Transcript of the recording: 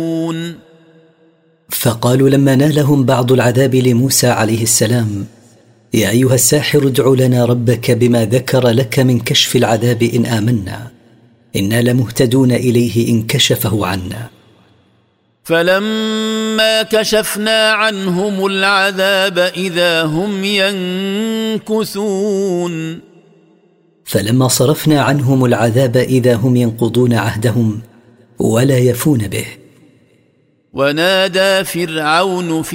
فقالوا لما نالهم بعض العذاب لموسى عليه السلام: يا أيها الساحر ادع لنا ربك بما ذكر لك من كشف العذاب إن آمنا إنا لمهتدون إليه إن كشفه عنا. فلما كشفنا عنهم العذاب إذا هم ينكثون. فلما صرفنا عنهم العذاب إذا هم ينقضون عهدهم ولا يفون به. ونادى فرعون